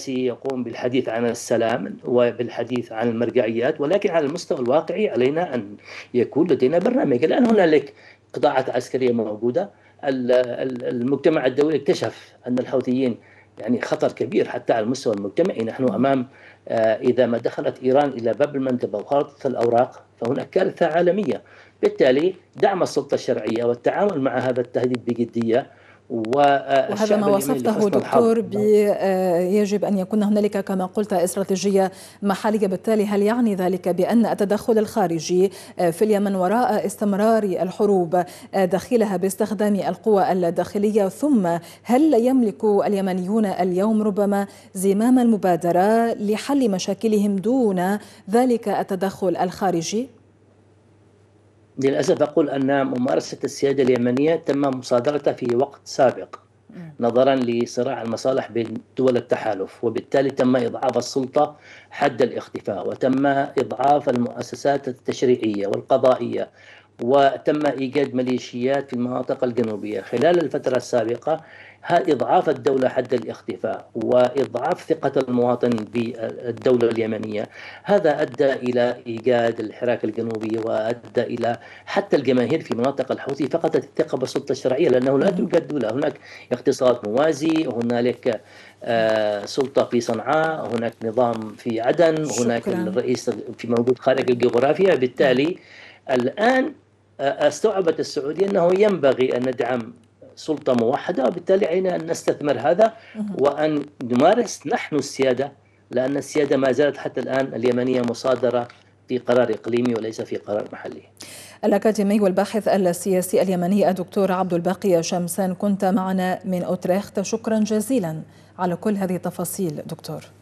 السياسي يقوم بالحديث عن السلام وبالحديث عن المرجعيات، ولكن على المستوى الواقعي علينا أن يكون لدينا برنامج. الآن هنالك قطاعات عسكرية موجودة. المجتمع الدولي اكتشف أن الحوثيين يعني خطر كبير حتى على المستوى المجتمعي. نحن أمام إذا ما دخلت إيران إلى باب المندبة وخلطت الأوراق فهناك كارثة عالمية. بالتالي دعم السلطة الشرعية والتعامل مع هذا التهديد بجدية، وهذا والشعب ما اليمني وصفته لحسن الحظ دكتور يجب أن يكون هنالك كما قلت استراتيجية محلية. بالتالي هل يعني ذلك بأن التدخل الخارجي في اليمن وراء استمرار الحروب داخلها باستخدام القوى الداخلية، ثم هل يملك اليمنيون اليوم ربما زمام المبادرة لحل مشاكلهم دون ذلك التدخل الخارجي؟ للأسف أقول أن ممارسة السيادة اليمنية تم مصادرتها في وقت سابق نظرا لصراع المصالح بين دول التحالف، وبالتالي تم إضعاف السلطة حد الاختفاء، وتم إضعاف المؤسسات التشريعية والقضائية، وتم إيجاد ميليشيات في المناطق الجنوبية خلال الفترة السابقة. إضعاف الدولة حد الاختفاء وإضعاف ثقة المواطن بالدولة اليمنية، هذا أدى إلى إيجاد الحراك الجنوبي، وأدى إلى حتى الجماهير في مناطق الحوثي فقدت الثقة بالسلطة الشرعية، لأنه لا توجد دولة. هناك اقتصاد موازي، هنالك سلطة في صنعاء، هناك نظام في عدن، هناك شكرا. الرئيس في موجود خارج الجغرافيا. بالتالي الآن استوعبت السعودية أنه ينبغي أن ندعم سلطة موحدة، وبالتالي علينا أن نستثمر هذا وأن نمارس نحن السيادة، لأن السيادة ما زالت حتى الآن اليمنية مصادرة في قرار إقليمي وليس في قرار محلي. الأكاديمي والباحث السياسي اليمني الدكتور عبد الباقي شمسان، كنت معنا من أوتريخت. شكرا جزيلا على كل هذه التفاصيل دكتور.